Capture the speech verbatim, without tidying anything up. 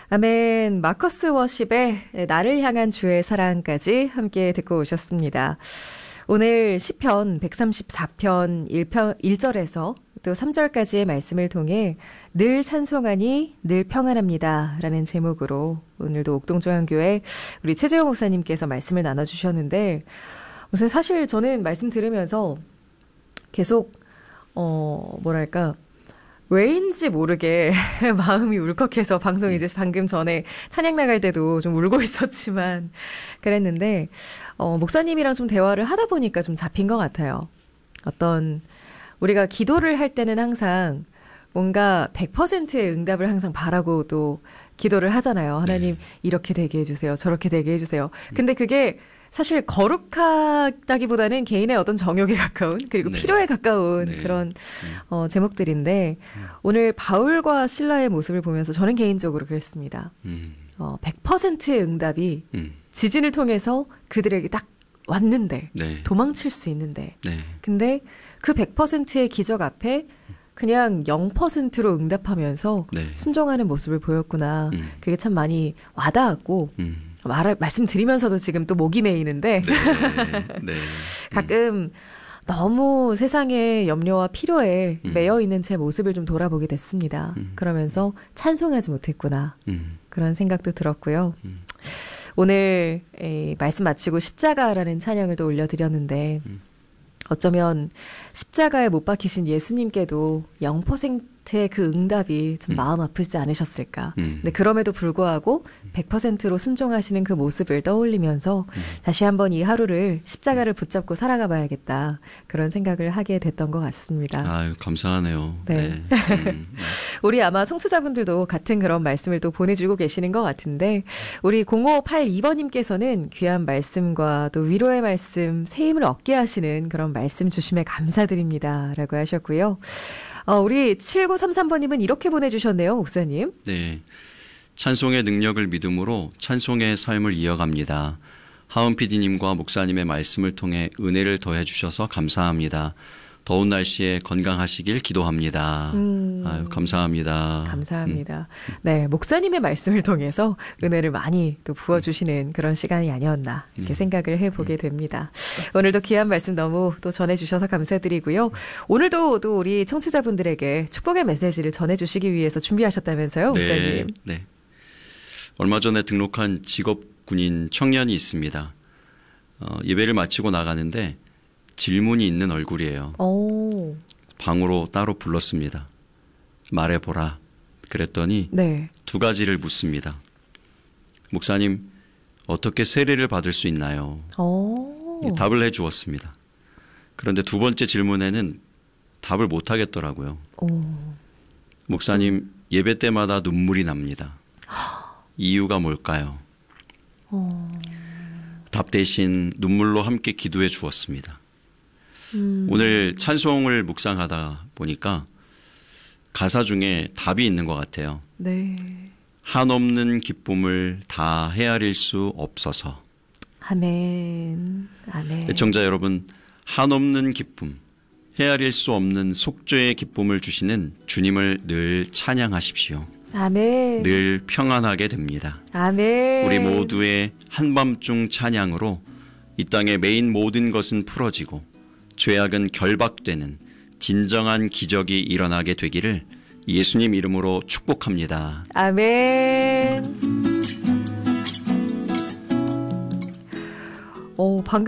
아멘. 마커스 워십의 나를 향한 주의 사랑까지 함께 듣고 오셨습니다. 오늘 시편 백삼십사 편 일 편 일 절에서 또 삼 절까지의 말씀을 통해 늘 찬송하니 늘 평안합니다 라는 제목으로 오늘도 옥동조양교회 우리 최재호 목사님께서 말씀을 나눠주셨는데, 우선 사실 저는 말씀 들으면서 계속 어 뭐랄까 왜인지 모르게 마음이 울컥해서 방송 이제 방금 전에 찬양 나갈 때도 좀 울고 있었지만 그랬는데, 어, 목사님이랑 좀 대화를 하다 보니까 좀 잡힌 것 같아요. 어떤, 우리가 기도를 할 때는 항상 뭔가 백 퍼센트의 응답을 항상 바라고 또 기도를 하잖아요. 하나님, 네. 이렇게 되게 해주세요. 저렇게 되게 해주세요. 근데 그게 사실 거룩하다기보다는 개인의 어떤 정욕에 가까운, 그리고 네. 필요에 가까운 네. 그런 어, 제목들인데 음. 오늘 바울과 실라의 모습을 보면서 저는 개인적으로 그랬습니다. 음. 어, 백 퍼센트의 응답이 음. 지진을 통해서 그들에게 딱 왔는데 네. 도망칠 수 있는데 네. 근데 그 백 퍼센트의 기적 앞에 그냥 영 퍼센트로 응답하면서 네. 순종하는 모습을 보였구나. 음. 그게 참 많이 와닿았고 음. 말, 말씀드리면서도 지금 또 목이 메이는데 네, 네. 가끔 음. 너무 세상의 염려와 필요에 음. 매여 있는 제 모습을 좀 돌아보게 됐습니다. 음. 그러면서 찬송하지 못했구나. 음. 그런 생각도 들었고요. 음. 오늘 에, 말씀 마치고 십자가라는 찬양을 또 올려드렸는데 음. 어쩌면 십자가에 못 박히신 예수님께도 영 퍼센트의 그 응답이 좀 음. 마음 아프지 않으셨을까. 음. 근데 그럼에도 불구하고 백 퍼센트로 순종하시는 그 모습을 떠올리면서 음. 다시 한번 이 하루를 십자가를 붙잡고 살아가 봐야겠다. 그런 생각을 하게 됐던 것 같습니다. 아유, 감사하네요. 네. 네. 음. 우리 아마 청취자분들도 같은 그런 말씀을 또 보내주고 계시는 것 같은데, 우리 공오팔이 번님께서는 귀한 말씀과 또 위로의 말씀, 새 힘을 얻게 하시는 그런 말씀 주심에 감사드립니다 라고 하셨고요. 어, 우리 칠구삼삼 번님은 이렇게 보내주셨네요, 목사님. 네, 찬송의 능력을 믿음으로 찬송의 삶을 이어갑니다. 하은 피디님과 목사님의 말씀을 통해 은혜를 더해 주셔서 감사합니다. 더운 날씨에 건강하시길 기도합니다. 음. 아유, 감사합니다. 감사합니다. 음. 네, 목사님의 말씀을 통해서 은혜를 많이 또 부어주시는 그런 시간이 아니었나 이렇게 음. 생각을 해보게 됩니다. 오늘도 귀한 말씀 너무 또 전해주셔서 감사드리고요. 오늘도 또 우리 청취자분들에게 축복의 메시지를 전해주시기 위해서 준비하셨다면서요, 목사님? 네, 네. 얼마 전에 등록한 직업군인 청년이 있습니다. 어, 예배를 마치고 나가는데 질문이 있는 얼굴이에요. 오. 방으로 따로 불렀습니다. 말해보라. 그랬더니 네. 두 가지를 묻습니다. 목사님, 어떻게 세례를 받을 수 있나요? 오. 답을 해주었습니다. 그런데 두 번째 질문에는 답을 못하겠더라고요. 오. 목사님, 예배 때마다 눈물이 납니다. 이유가 뭘까요? 오. 답 대신 눈물로 함께 기도해 주었습니다. 음. 오늘 찬송을 묵상하다 보니까 가사 중에 답이 있는 것 같아요. 네. 한없는 기쁨을 다 헤아릴 수 없어서. 아멘. 아멘. 애청자 여러분, 한없는 기쁨, 헤아릴 수 없는 속죄의 기쁨을 주시는 주님을 늘 찬양하십시오. 아멘. 늘 평안하게 됩니다. 아멘. 우리 모두의 한밤중 찬양으로 이 땅의 메인 모든 것은 풀어지고 죄악은 결박되는 진정한 기적이 일어나게 되기를 예수님 이름으로 축복합니다. 아멘. 오, 방금